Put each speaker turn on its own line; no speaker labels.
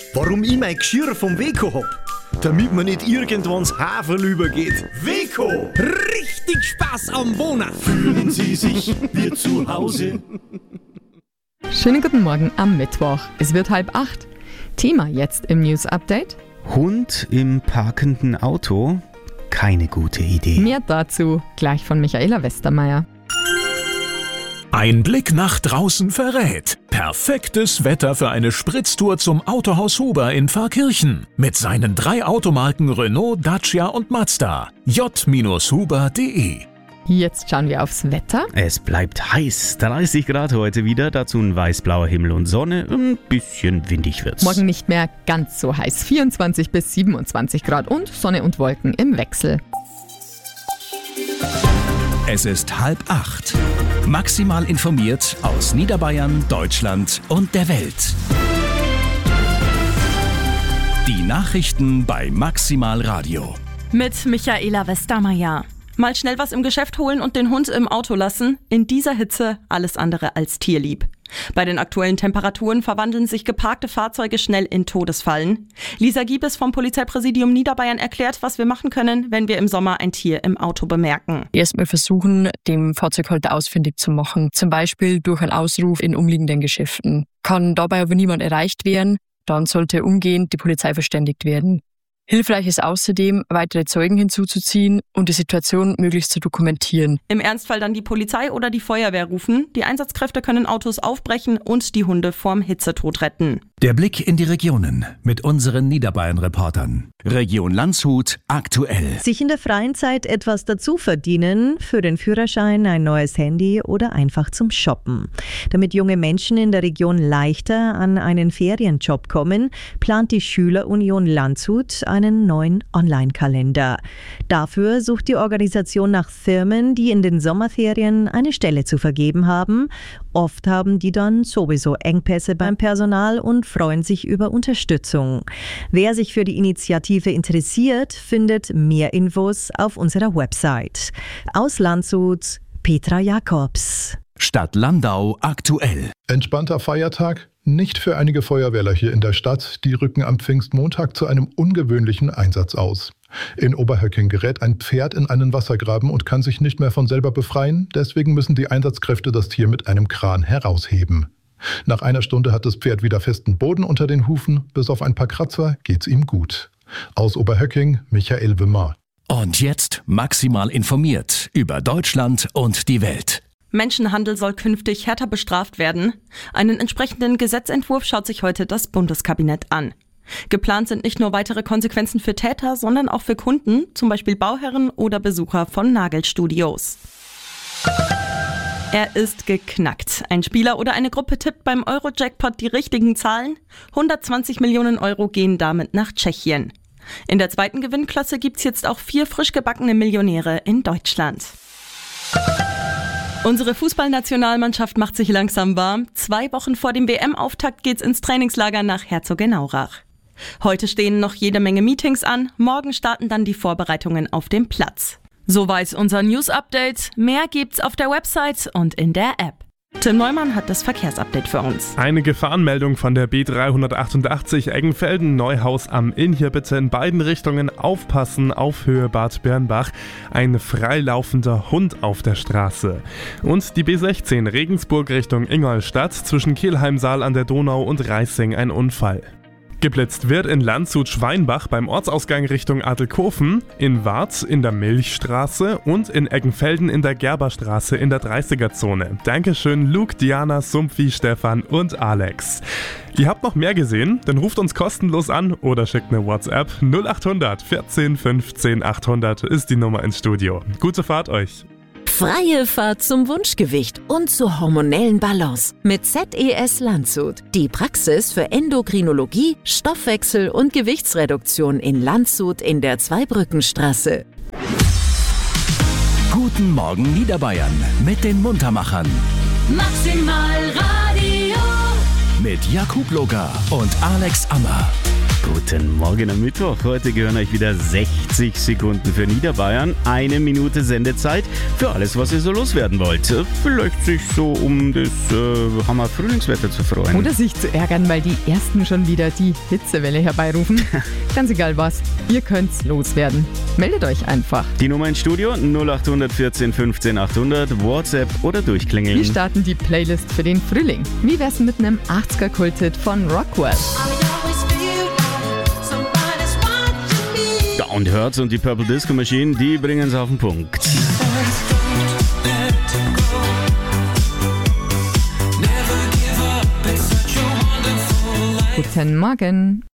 Warum ich mein Geschirr vom Weco hab? Damit man nicht irgendwann ins Haferl übergeht. Weco! Richtig Spaß am Wohnen! Fühlen Sie sich wie zu Hause?
Schönen guten Morgen am Mittwoch. Es wird 7:30. Thema jetzt im News Update.
Hund im parkenden Auto? Keine gute Idee.
Mehr dazu gleich von Michaela Westermeier.
Ein Blick nach draußen verrät. Perfektes Wetter für eine Spritztour zum Autohaus Huber in Pfarrkirchen. Mit seinen 3 Automarken Renault, Dacia und Mazda. j-huber.de.
Jetzt schauen wir aufs Wetter.
Es bleibt heiß. 30 Grad heute wieder, dazu ein weiß-blauer Himmel und Sonne. Ein bisschen windig wird's.
Morgen nicht mehr ganz so heiß. 24 bis 27 Grad und Sonne und Wolken im Wechsel.
Es ist 7:30. Maximal informiert aus Niederbayern, Deutschland und der Welt. Die Nachrichten bei Maximal Radio.
Mit Michaela Westermeier. Mal schnell was im Geschäft holen und den Hund im Auto lassen. In dieser Hitze alles andere als tierlieb. Bei den aktuellen Temperaturen verwandeln sich geparkte Fahrzeuge schnell in Todesfallen. Lisa Giebes vom Polizeipräsidium Niederbayern erklärt, was wir machen können, wenn wir im Sommer ein Tier im Auto bemerken.
Erstmal versuchen, dem Fahrzeughalter ausfindig zu machen. Zum Beispiel durch einen Ausruf in umliegenden Geschäften. Kann dabei aber niemand erreicht werden, dann sollte umgehend die Polizei verständigt werden. Hilfreich ist außerdem, weitere Zeugen hinzuzuziehen und die Situation möglichst zu dokumentieren.
Im Ernstfall dann die Polizei oder die Feuerwehr rufen. Die Einsatzkräfte können Autos aufbrechen und die Hunde vorm Hitzetod retten.
Der Blick in die Regionen mit unseren Niederbayern-Reportern. Region Landshut aktuell.
Sich in der freien Zeit etwas dazu verdienen, für den Führerschein, ein neues Handy oder einfach zum Shoppen. Damit junge Menschen in der Region leichter an einen Ferienjob kommen, plant die Schülerunion Landshut einen neuen Online-Kalender. Dafür sucht die Organisation nach Firmen, die in den Sommerferien eine Stelle zu vergeben haben. Oft haben die dann sowieso Engpässe beim Personal und freuen sich über Unterstützung. Wer sich für die Initiative interessiert, findet mehr Infos auf unserer Website. Aus Landshut, Petra Jakobs.
Stadt Landau aktuell.
Entspannter Feiertag? Nicht für einige Feuerwehrler hier in der Stadt. Die rücken am Pfingstmontag zu einem ungewöhnlichen Einsatz aus. In Oberhöcking gerät ein Pferd in einen Wassergraben und kann sich nicht mehr von selber befreien. Deswegen müssen die Einsatzkräfte das Tier mit einem Kran herausheben. Nach einer Stunde hat das Pferd wieder festen Boden unter den Hufen. Bis auf ein paar Kratzer geht's ihm gut. Aus Oberhöcking, Michael Wimmer.
Und jetzt maximal informiert über Deutschland und die Welt.
Menschenhandel soll künftig härter bestraft werden. Einen entsprechenden Gesetzentwurf schaut sich heute das Bundeskabinett an. Geplant sind nicht nur weitere Konsequenzen für Täter, sondern auch für Kunden, zum Beispiel Bauherren oder Besucher von Nagelstudios. Er ist geknackt. Ein Spieler oder eine Gruppe tippt beim Euro-Jackpot die richtigen Zahlen. 120 Millionen Euro gehen damit nach Tschechien. In der zweiten Gewinnklasse gibt's jetzt auch 4 frisch gebackene Millionäre in Deutschland. Unsere Fußballnationalmannschaft macht sich langsam warm. 2 Wochen vor dem WM-Auftakt geht's ins Trainingslager nach Herzogenaurach. Heute stehen noch jede Menge Meetings an. Morgen starten dann die Vorbereitungen auf dem Platz. Soweit unser News-Update. Mehr gibt's auf der Website und in der App. Tim Neumann hat das Verkehrsupdate für uns.
Eine Gefahrenmeldung von der B388 Eggenfelden-Neuhaus am Inn. Hier bitte in beiden Richtungen aufpassen auf Höhe Bad Bernbach. Ein freilaufender Hund auf der Straße. Und die B16 Regensburg Richtung Ingolstadt zwischen Kelheim-Saal an der Donau und Reissing ein Unfall. Geblitzt wird in Landshut-Schweinbach beim Ortsausgang Richtung Adelkofen, in Warz in der Milchstraße und in Eggenfelden in der Gerberstraße in der 30er-Zone. Dankeschön Luke, Diana, Sumpfi, Stefan und Alex. Ihr habt noch mehr gesehen? Dann ruft uns kostenlos an oder schickt eine WhatsApp. 0800 14 15 800 ist die Nummer ins Studio. Gute Fahrt euch!
Freie Fahrt zum Wunschgewicht und zur hormonellen Balance mit ZES Landshut. Die Praxis für Endokrinologie, Stoffwechsel und Gewichtsreduktion in Landshut in der Zweibrückenstraße.
Guten Morgen Niederbayern mit den Muntermachern.
Maximal Radio.
Mit Jakub Loger und Alex Ammer.
Guten Morgen am Mittwoch. Heute gehören euch wieder 60 Sekunden für Niederbayern. 1 Minute Sendezeit für alles, was ihr so loswerden wollt. Vielleicht sich so um das Hammer-Frühlingswetter zu freuen.
Oder sich zu ärgern, weil die Ersten schon wieder die Hitzewelle herbeirufen. Ganz egal was, ihr könnt's loswerden. Meldet euch einfach.
Die Nummer ins Studio 0814 15 800, WhatsApp oder durchklingeln.
Wir starten die Playlist für den Frühling. Wie wär's mit einem 80er-Kulthit von Rockwell?
Und Hertz und die Purple Disco Machine, die bringen es auf den Punkt.
Guten Morgen.